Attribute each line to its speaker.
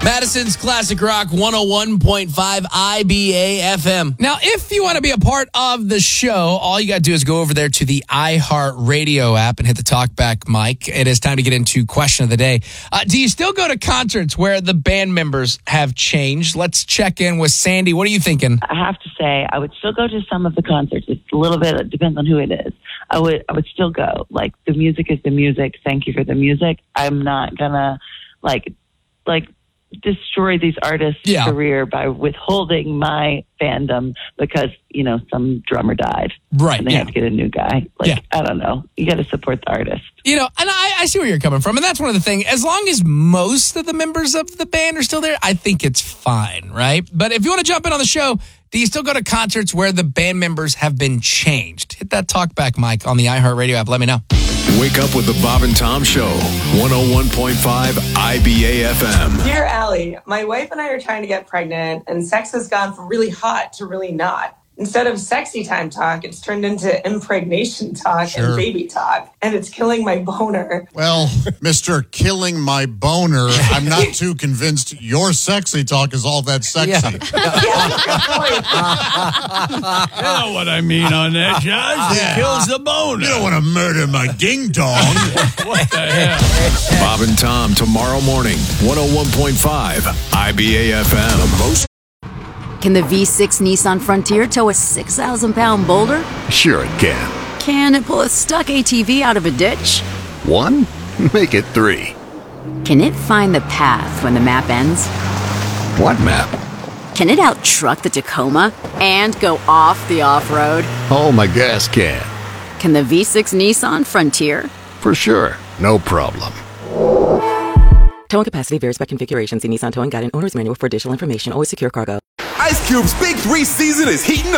Speaker 1: Madison's Classic Rock 101.5 IBA FM. Now, if you want to be a part of the show, all you got to do is go over there to the iHeartRadio app and hit the talkback mic. It is time to get into question of the day. Do you still go to concerts where the band members have changed? Let's check in with Sandy. What are you thinking?
Speaker 2: I have to say, I would still go to some of the concerts. It's a little bit, it depends on who it is. I would still go. Like, the music is the music. Thank you for the music. I'm not gonna like destroy these artists' career by withholding my fandom because, some drummer died.
Speaker 1: Right.
Speaker 2: And they had to get a new guy. I don't know. You got to support the artist.
Speaker 1: And I see where you're coming from. And that's one of the things. As long as most of the members of the band are still there, I think it's fine, right? But if you want to jump in on the show, do you still go to concerts where the band members have been changed? Hit that talkback mic on the iHeartRadio app. Let me know.
Speaker 3: Wake up with the Bob and Tom Show, 101.5 IBA FM.
Speaker 4: Dear Allie, my wife and I are trying to get pregnant, and sex has gone from really hot to really not. Instead of sexy time talk, it's turned into impregnation talk and baby talk, and it's killing my boner.
Speaker 5: Well, Mr. Killing My Boner, I'm not too convinced your sexy talk is all that sexy.
Speaker 6: You know what I mean on that, Josh? It kills the boner.
Speaker 5: You don't want to murder my ding-dong.
Speaker 6: What the hell?
Speaker 3: Bob and Tom tomorrow morning, 101.5 IBA FM.
Speaker 7: Can the V6 Nissan Frontier tow a 6,000-pound boulder?
Speaker 8: Sure it can.
Speaker 7: Can it pull a stuck ATV out of a ditch?
Speaker 8: 1? Make it 3.
Speaker 7: Can it find the path when the map ends?
Speaker 8: What map?
Speaker 7: Can it out-truck the Tacoma and go off the off-road?
Speaker 8: Oh, my gas can.
Speaker 7: Can the V6 Nissan Frontier?
Speaker 8: For sure. No problem.
Speaker 9: Towing capacity varies by configuration. See Nissan Towing Guide and Owner's Manual for additional information. Always secure cargo.
Speaker 10: Ice Cube's Big 3 season is heating up.